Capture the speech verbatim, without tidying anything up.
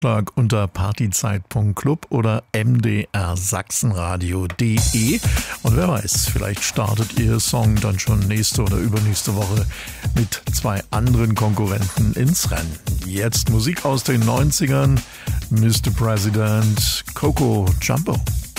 unter partyzeit punkt club oder m d r sachsenradio punkt de. Und wer weiß, vielleicht startet Ihr Song dann schon nächste oder übernächste Woche mit zwei anderen Konkurrenten ins Rennen. Jetzt Musik aus den neunzigern, Mister President, Coco Jumbo.